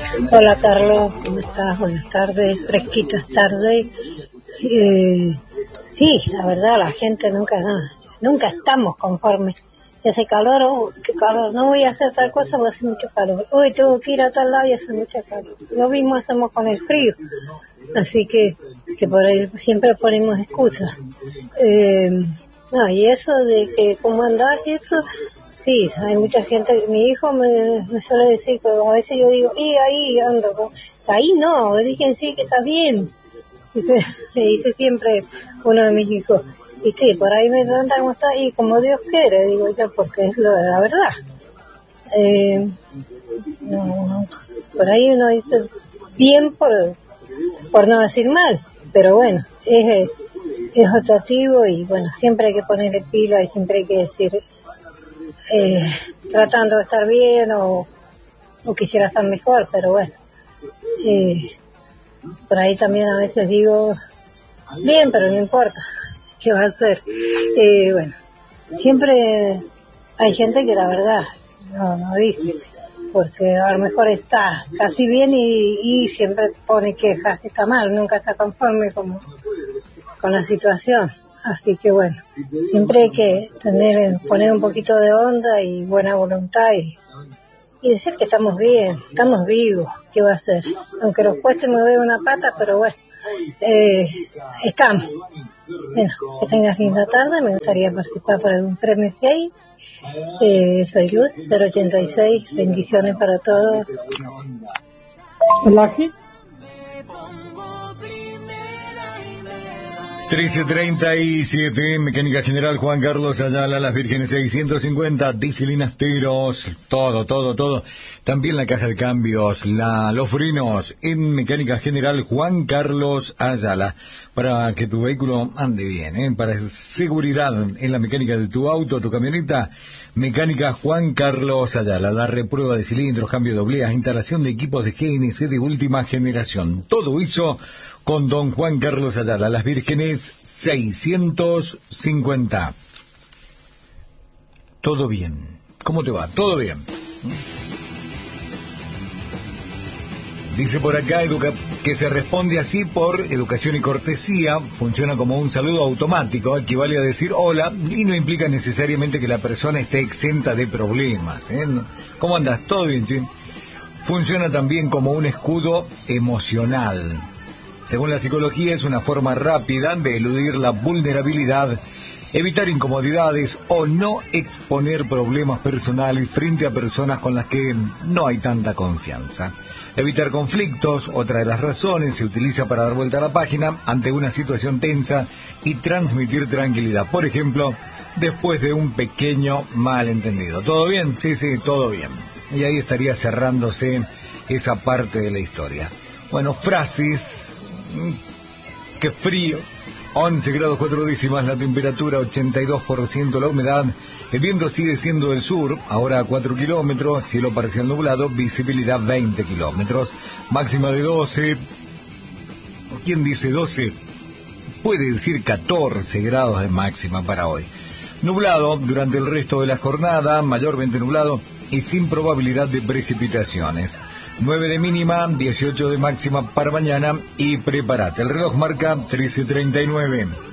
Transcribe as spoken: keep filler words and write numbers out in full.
Hola Carlos, ¿cómo estás? Buenas tardes, fresquitas tardes. Eh, sí, la verdad, la gente nunca, no, nunca estamos conformes. Si hace calor, oh, qué calor, no voy a hacer tal cosa porque hace mucho calor. Hoy tengo que ir a tal lado y hace mucho calor. Lo mismo hacemos con el frío. Así que, que por ahí siempre ponemos excusas. Eh, no, y eso de que cómo andás y eso, sí, hay mucha gente. Mi hijo me, me suele decir que a veces yo digo, y ahí ando, con... ahí no, dije sí que estás bien. Dice, me dice siempre uno de mis hijos, y sí, por ahí me pregunta cómo está, y como Dios quiere, digo yo, porque es lo de la verdad. Eh, no, no, por ahí uno dice bien por, por no decir mal, pero bueno, es, es optativo y bueno, siempre hay que ponerle pila y siempre hay que decir, eh, tratando de estar bien o, o quisiera estar mejor, pero bueno, eh, por ahí también a veces digo, bien, pero no importa, ¿qué va a hacer? Eh, bueno, siempre hay gente que la verdad no, no dice, porque a lo mejor está casi bien y, y siempre pone quejas, que está mal, nunca está conforme como, con la situación. Así que bueno, siempre hay que tener, poner un poquito de onda y buena voluntad y, y decir que estamos bien, estamos vivos, ¿qué va a hacer? Aunque nos cueste mover una pata, pero bueno, eh, estamos. Bueno, que tengas linda tarde, me gustaría participar por algún premio si hay. Eh, soy Luz, cero ochenta y seis, bendiciones para todos. Hola, ¿qué? trece treinta y siete, Mecánica General Juan Carlos Ayala, Las Vírgenes seiscientos cincuenta, Dieselinasteros, todo, todo, todo. También la caja de cambios, la, los frenos en Mecánica General Juan Carlos Ayala. Para que tu vehículo ande bien, ¿eh? Para seguridad en la mecánica de tu auto, tu camioneta, Mecánica Juan Carlos Ayala. La reprueba de cilindros, cambio de obleas, instalación de equipos de G N C de última generación. Todo eso con don Juan Carlos Ayala, Las Vírgenes seiscientos cincuenta. Todo bien. ¿Cómo te va? Todo bien. Dice por acá educa- que se responde así por educación y cortesía, funciona como un saludo automático, equivale a decir hola y no implica necesariamente que la persona esté exenta de problemas, ¿eh? ¿Cómo andas? ¿Todo bien, che? Funciona también como un escudo emocional. Según la psicología, es una forma rápida de eludir la vulnerabilidad, evitar incomodidades o no exponer problemas personales frente a personas con las que no hay tanta confianza. Evitar conflictos, otra de las razones, se utiliza para dar vuelta a la página ante una situación tensa y transmitir tranquilidad. Por ejemplo, después de un pequeño malentendido. ¿Todo bien? Sí, sí, todo bien. Y ahí estaría cerrándose esa parte de la historia. Bueno, frases. Qué frío. once grados cuatro décimas la temperatura, ochenta y dos por ciento la humedad. El viento sigue siendo del sur, ahora a cuatro kilómetros, cielo parcial nublado, visibilidad veinte kilómetros, máxima de doce. ¿Quién dice doce? Puede decir catorce grados de máxima para hoy. Nublado durante el resto de la jornada, mayormente nublado y sin probabilidad de precipitaciones. nueve de mínima, dieciocho de máxima para mañana y prepárate. El reloj marca trece treinta y nueve.